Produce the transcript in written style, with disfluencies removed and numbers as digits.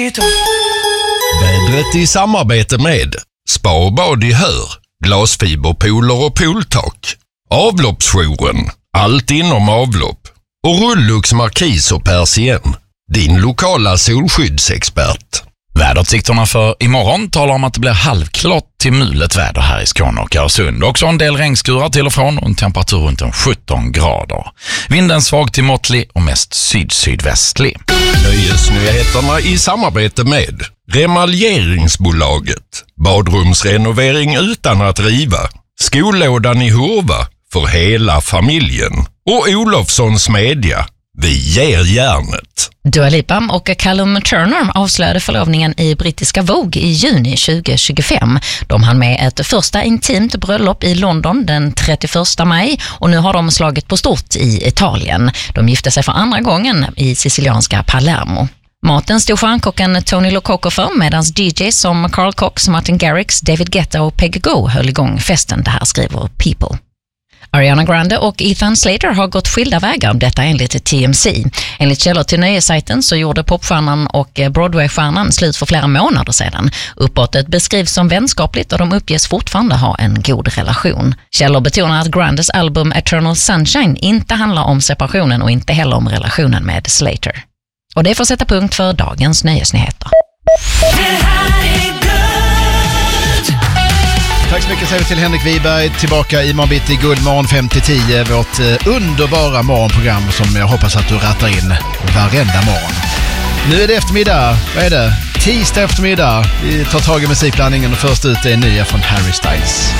Vädret i samarbete med Spa och bad i Hör, glasfiberpooler och pooltak, Avloppsjouren, allt inom avlopp och Rullux Markis och Persien, din lokala solskyddsexpert. Väderutsikterna för imorgon talar om att det blir halvklart till mulet väder här i Skåne och Öresund. Också en del regnskurar till och från och en temperatur runt 17 grader. Vinden svag till måttlig och mest syd-sydvästlig. Nöjesnyheterna i samarbete med Remaljeringsbolaget, badrumsrenovering utan att riva, Skollådan i Hurva för hela familjen och Olofssons Media. Vi ger järnet. Dua Lipa och Callum Turner avslöjade förlovningen i brittiska Vogue i juni 2025. De hann med ett första intimt bröllop i London den 31 maj och nu har de slagit på stort i Italien. De gifte sig för andra gången i sicilianska Palermo. Maten stod stjärnkocken Tony Lococo för medan DJs som Carl Cox, Martin Garrix, David Guetta och Peggy Gou höll igång festen. Det här skriver People. Ariana Grande och Ethan Slater har gått skilda vägar, detta enligt TMC. Enligt källor till nöjesajten så gjorde popstjärnan och Broadway-stjärnan slut för flera månader sedan. Uppbrottet beskrivs som vänskapligt och de uppges fortfarande ha en god relation. Källor betonar att Grandes album Eternal Sunshine inte handlar om separationen och inte heller om relationen med Slater. Och det får sätta punkt för dagens nöjesnyheter. Tack så mycket säger vi till Henrik Wiberg, tillbaka i morgonbitti Guldmorgon 5-10, vårt underbara morgonprogram som jag hoppas att du rattar in varenda morgon. Nu är det eftermiddag, vad är det? Tisdag eftermiddag. Vi tar tag i musikblandningen och först ut är nya från Harry Styles.